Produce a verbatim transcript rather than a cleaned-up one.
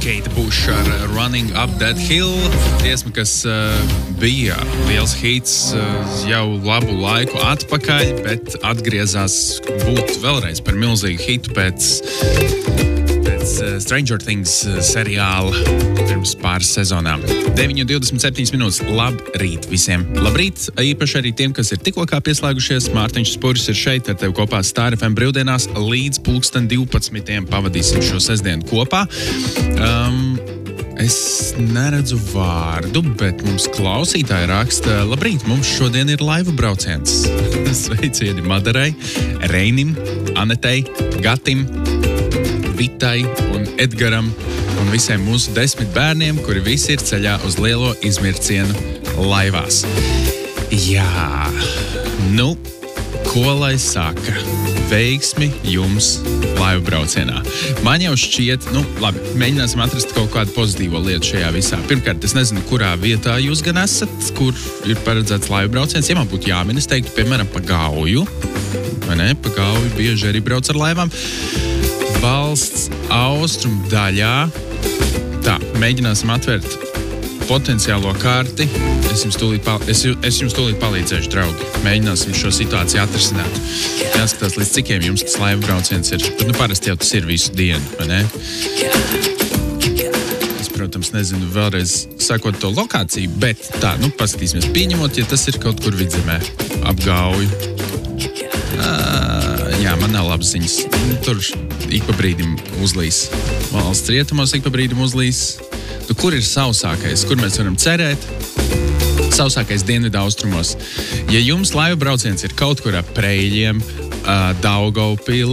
Kate Bush ar Running Up That Hill. Dziesma, kas uh, bija liels hits uh, jau labu laiku atpakaļ, bet atgriezās būt vēlreiz par milzīgu hitu pēc, pēc uh, Stranger Things seriāla pirms pāris sezonām. deviņi divdesmit septiņas minūtes. Labrīt visiem. Labrīt, īpaši arī tiem, kas ir tikko kā pieslēgušies. Mārtiņš Spuris ir šeit ar tevi kopā Star F M brīvdienās līdz pulksten divpadsmitiem. Pavadīsim šo sestdienu kopā. Um, es neredzu vārdu, bet mums klausītāji raksta: labrīt, mums šodien ir laivu brauciens. Sveicieni Madarai, Reinim, Anetei, Gatim, Vitai un Edgaram un visiem mūsu desmit bērniem, kuri visi ir ceļā uz lielo izmircienu laivās. Jā, nu, ko lai saka? Veiksmi jums laivu braucienā. Man jau šķiet, nu, labi, mēģināsim atrast kaut kādu pozitīvo lietu šajā visā. Pirmkārt, es nezinu, kurā vietā jūs gan esat, kur ir paredzēts laivu brauciens. Ja man būtu jāmin, es teiktu, piemēram, pa Gauju, vai ne? Pa Gauju bieži arī brauc ar laivām. Valsts austrumu daļā. Tā, mēģināsim atvērt potenciālo karti. Es jums tūlīt, pal- es, ju- es jums tūlīt palīdzēšu, draugi. Mēģināsim šo situāciju atrisināt. Jāskatās, līdz cikiem jums tas laivu brauciens ir. Bet, nu, parasti jau tas ir visu dienu, vai ne? Es, protams, nezinu vēlreiz sakot to lokāciju, bet tā, nu, paskatīsimies. Pieņemot, ja tas ir kaut kur vidzemē, ap Gauju. Uh, jā, man nav labas ziņas. Tur ik pa brīdim uzlīs. Valsts rietumos ik pa brīdim uzlīs. Nu, kur ir sausākais? Kur mēs varam cerēt? Sausākais dienvidu austrumos. Ja jums laivu brauciens ir kaut kur ap Preļiem, uh, Daugavpili,